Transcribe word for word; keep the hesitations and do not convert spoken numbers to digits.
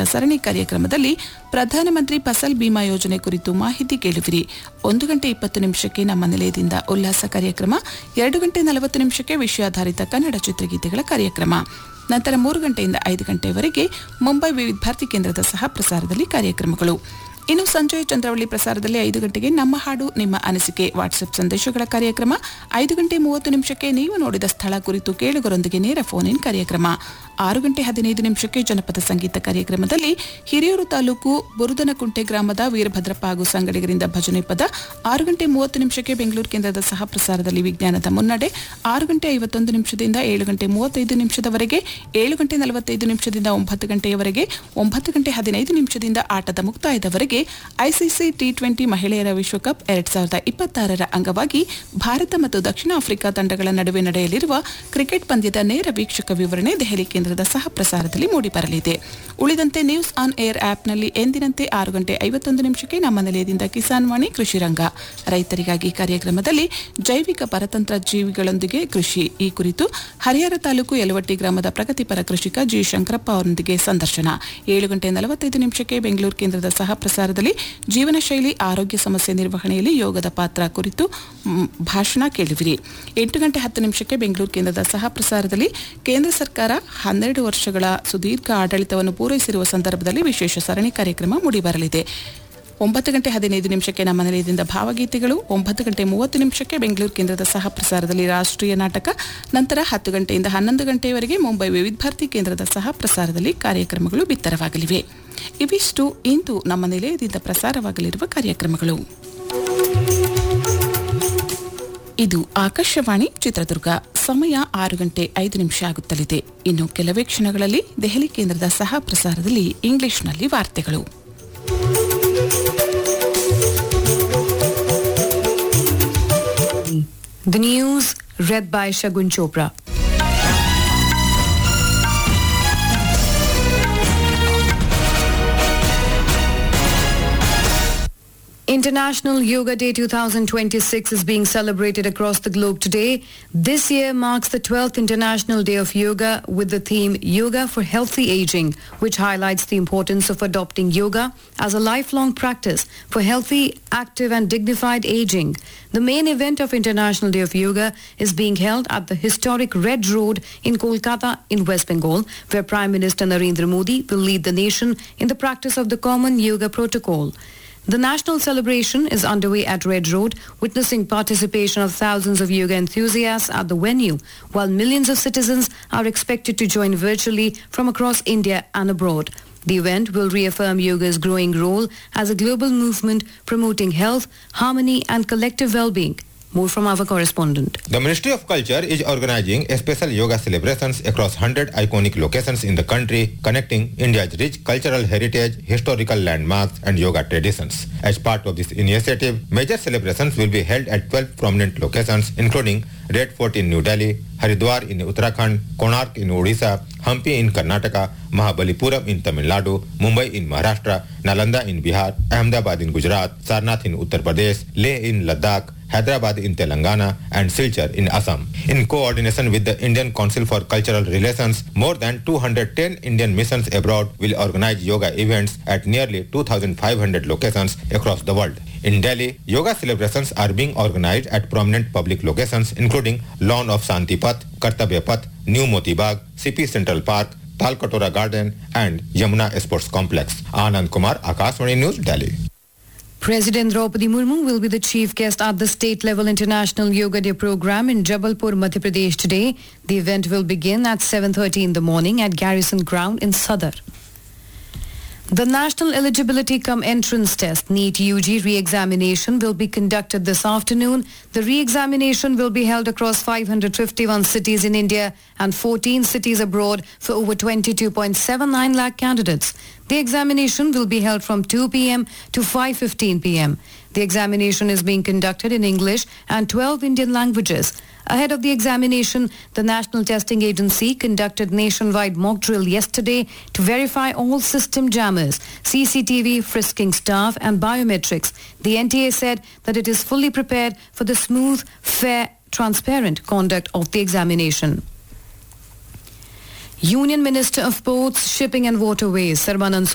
ಸರಣಿ ಕಾರ್ಯಕ್ರಮದಲ್ಲಿ ಪ್ರಧಾನಮಂತ್ರಿ ಫಸಲ್ ಬಿಮಾ ಯೋಜನೆ ಕುರಿತು ಮಾಹಿತಿ ಕೇಳುವಿರಿ. ಒಂದು ಗಂಟೆ ಇಪ್ಪತ್ತು ನಿಮಿಷಕ್ಕೆ ನಮ್ಮ ನಿಲಯದಿಂದ ಉಲ್ಲಾಸ ಕಾರ್ಯಕ್ರಮ, ಎರಡು ಗಂಟೆ ನಲವತ್ತು ನಿಮಿಷಕ್ಕೆ ವಿಷಯಾಧಾರಿತ ಕನ್ನಡ ಚಿತ್ರಗೀತೆಗಳ ಕಾರ್ಯಕ್ರಮ. ನಂತರ ಮೂರು ಗಂಟೆಯಿಂದ ಐದು ಗಂಟೆಯವರೆಗೆ ಮುಂಬೈ ವಿವಿಧ ಭಾರತಿ ಕೇಂದ್ರದ ಸಹ ಪ್ರಸಾರದಲ್ಲಿ ಕಾರ್ಯಕ್ರಮಗಳು. ಇನ್ನು ಸಂಜೆ ಚಂದ್ರವಳ್ಳಿ ಪ್ರಸಾರದಲ್ಲಿ ಐದು ಗಂಟೆಗೆ ನಮ್ಮ ಹಾಡು ನಿಮ್ಮ ಅನಿಸಿಕೆ ವಾಟ್ಸ್ಆಪ್ ಸಂದೇಶಗಳ ಕಾರ್ಯಕ್ರಮ. ಐದು ಗಂಟೆ ಮೂವತ್ತು ನಿಮಿಷಕ್ಕೆ ನೀವು ನೋಡಿದ ಸ್ಥಳ ಕುರಿತು ಕೇಳುಗರೊಂದಿಗೆ ನೇರ ಫೋನ್ ಇನ್ ಕಾರ್ಯಕ್ರಮ. ಆರು ಗಂಟೆ ಹದಿನೈದು ನಿಮಿಷಕ್ಕೆ ಜನಪದ ಸಂಗೀತ ಕಾರ್ಯಕ್ರಮದಲ್ಲಿ ಹಿರಿಯೂರು ತಾಲೂಕು ಬುರುದನಕುಂಟೆ ಗ್ರಾಮದ ವೀರಭದ್ರಪ್ಪ ಹಾಗೂ ಸಂಗಡಿಗರಿಂದ ಭಜನೆ ಪದ. ಆರು ಗಂಟೆ ಮೂವತ್ತು ನಿಮಿಷಕ್ಕೆ ಬೆಂಗಳೂರು ಕೇಂದ್ರದ ಸಹ ಪ್ರಸಾರದಲ್ಲಿ ವಿಜ್ಞಾನದ ಮುನ್ನಡೆ. ಆರು ಗಂಟೆ ಐವತ್ತೊಂದು ನಿಮಿಷದಿಂದ ಏಳು ಗಂಟೆ ಮೂವತ್ತೈದು ನಿಮಿಷದವರೆಗೆ, ಏಳು ಗಂಟೆ ನಲವತ್ತೈದು ನಿಮಿಷದಿಂದ ಒಂಬತ್ತು ಗಂಟೆಯವರೆಗೆ, ಒಂಬತ್ತು ಗಂಟೆ ಹದಿನೈದು ನಿಮಿಷದಿಂದ ಆಟದ ಮುಕ್ತಾಯದವರೆಗೆ ಐಸಿಸಿ ಟಿ ಟ್ವೆಂಟಿ ಮಹಿಳೆಯರ ವಿಶ್ವಕಪ್ ಎರಡ್ ಸಾವಿರದ ಇಪ್ಪತ್ತಾರರ ಅಂಗವಾಗಿ ಭಾರತ ಮತ್ತು ದಕ್ಷಿಣ ಆಫ್ರಿಕಾ ತಂಡಗಳ ನಡುವೆ ನಡೆಯಲಿರುವ ಕ್ರಿಕೆಟ್ ಪಂದ್ಯದ ನೇರ ವೀಕ್ಷಕ ವಿವರಣೆ ದೆಹಲಿ ಕೇಂದ್ರದ ಸಹ ಪ್ರಸಾರದಲ್ಲಿ ಮೂಡಿಬರಲಿದೆ. ಉಳಿದಂತೆ ನ್ಯೂಸ್ ಆನ್ ಏರ್ ಆಪ್ನಲ್ಲಿ ಎಂದಿನಂತೆ ಆರು ಗಂಟೆ ಐವತ್ತೊಂದು ನಿಮಿಷಕ್ಕೆ ನಮ್ಮ ನಿಲಯದಿಂದ ಕಿಸಾನ್ ವಾಣಿ ಕೃಷಿ ರಂಗ, ರೈತರಿಗಾಗಿ ಕಾರ್ಯಕ್ರಮದಲ್ಲಿ ಜೈವಿಕ ಪರತಂತ್ರ ಜೀವಿಗಳೊಂದಿಗೆ ಕೃಷಿ ಈ ಕುರಿತು ಹರಿಹರ ತಾಲೂಕು ಯಲವಟ್ಟಿ ಗ್ರಾಮದ ಪ್ರಗತಿಪರ ಕೃಷಿಕ ಜಿ ಶಂಕರಪ್ಪ ಅವರೊಂದಿಗೆ ಸಂದರ್ಶನ. ಏಳು ಗಂಟೆ ನಲವತ್ತೈದು ನಿಮಿಷಕ್ಕೆ ಬೆಂಗಳೂರು ಕೇಂದ್ರದ ಸಹ ಪ್ರಸಾರದಲ್ಲಿ ಜೀವನ ಶೈಲಿ ಆರೋಗ್ಯ ಸಮಸ್ಯೆ ನಿರ್ವಹಣೆಯಲ್ಲಿ ಯೋಗದ ಪಾತ್ರ ಕುರಿತು ಭಾಷಣ ಕೇಳುವಿರಿ. ಎಂಟು ಗಂಟೆ ಹತ್ತು ನಿಮಿಷಕ್ಕೆ ಬೆಂಗಳೂರು ಕೇಂದ್ರದ ಸಹ ಪ್ರಸಾರದಲ್ಲಿ ಕೇಂದ್ರ ಸರ್ಕಾರ ಹನ್ನೆರಡು ವರ್ಷಗಳ ಸುದೀರ್ಘ ಆಡಳಿತವನ್ನು ಪೂರೈಸಿರುವ ಸಂದರ್ಭದಲ್ಲಿ ವಿಶೇಷ ಸರಣಿ ಕಾರ್ಯಕ್ರಮ ಮೂಡಿಬರಲಿದೆ. ಒಂಬತ್ತು ಗಂಟೆ ಹದಿನೈದು ನಿಮಿಷಕ್ಕೆ ನಮ್ಮ ನಿಲಯದಿಂದ ಭಾವಗೀತೆಗಳು. ಒಂಬತ್ತು ಗಂಟೆ ಮೂವತ್ತು ನಿಮಿಷಕ್ಕೆ ಬೆಂಗಳೂರು ಕೇಂದ್ರದ ಸಹ ಪ್ರಸಾರದಲ್ಲಿ ರಾಷ್ಟ್ರೀಯ ನಾಟಕ. ನಂತರ ಹತ್ತು ಗಂಟೆಯಿಂದ ಹನ್ನೊಂದು ಗಂಟೆಯವರೆಗೆ ಮುಂಬೈ ವಿವಿಧ ಭಾರತಿ ಕೇಂದ್ರದ ಸಹ ಪ್ರಸಾರದಲ್ಲಿ ಕಾರ್ಯಕ್ರಮಗಳು ಬಿತ್ತರವಾಗಲಿವೆ. ಇವಿಷ್ಟು ಇಂದು ನಮ್ಮ ನಿಲಯದಿಂದ ಪ್ರಸಾರವಾಗಲಿರುವ ಕಾರ್ಯಕ್ರಮಗಳು. ಇದು ಆಕಾಶವಾಣಿ ಚಿತ್ರದುರ್ಗ. ಸಮಯ ಆರು ಗಂಟೆ ಐದು ನಿಮಿಷ ಆಗುತ್ತಲಿದೆ. ಇನ್ನು ಕೆಲವೇ ಕ್ಷಣಗಳಲ್ಲಿ ದೆಹಲಿ ಕೇಂದ್ರದ ಸಹ ಪ್ರಸಾರದಲ್ಲಿ ಇಂಗ್ಲಿಷ್ನಲ್ಲಿ ವಾರ್ತೆಗಳು. The news read by Shagun Chopra. International Yoga Day twenty twenty-six is being celebrated across the globe today. This year marks the twelfth International Day of Yoga with the theme Yoga for Healthy Aging, which highlights the importance of adopting yoga as a lifelong practice for healthy, active and dignified aging. The main event of International Day of Yoga is being held at the historic Red Road in Kolkata in West Bengal, where Prime Minister Narendra Modi will lead the nation in the practice of the common yoga protocol. The national celebration is underway at Red Road, witnessing participation of thousands of yoga enthusiasts at the venue, while millions of citizens are expected to join virtually from across India and abroad. The event will reaffirm yoga's growing role as a global movement promoting health, harmony and collective well-being. More from our correspondent. The Ministry of Culture is organizing a special yoga celebrations across one hundred iconic locations in the country, connecting India's rich cultural heritage, historical landmarks and yoga traditions. As part of this initiative, major celebrations will be held at twelve prominent locations, including Red Fort in New Delhi, Haridwar in Uttarakhand, Konark in Odisha, Hampi in Karnataka, Mahabalipuram in Tamil Nadu, Mumbai in Maharashtra, Nalanda in Bihar, Ahmedabad in Gujarat, Sarnath in Uttar Pradesh, Leh in Ladakh, Hyderabad in Telangana and Silchar in Assam. In coordination with the Indian Council for Cultural Relations, more than two hundred ten Indian missions abroad will organize yoga events at nearly two thousand five hundred locations across the world. In Delhi, yoga celebrations are being organized at prominent public locations including Lawn of Shanti Path, Kartavya Path, New Moti Bagh, C P Central Park, Talkatora Garden and Yamuna Sports Complex. Anand Kumar, Akashvani News, Delhi. President Draupadi Murmu will be the chief guest at the state-level International Yoga Day program in Jabalpur, Madhya Pradesh today. The event will begin at seven thirty in the morning at Garrison Ground in Sadar. The National Eligibility Cum Entrance Test NEET U G re-examination will be conducted this afternoon. The re-examination will be held across five hundred fifty-one cities in India and fourteen cities abroad for over twenty-two point seven nine lakh candidates. The examination will be held from two p.m. to five fifteen p.m. The examination is being conducted in English and twelve Indian languages. Ahead of the examination, the National Testing Agency conducted nationwide mock drill yesterday to verify all system jammers, C C T V, frisking staff and biometrics. The N T A said that it is fully prepared for the smooth, fair, transparent conduct of the examination. Union Minister of Ports, Shipping and Waterways, Sarbanand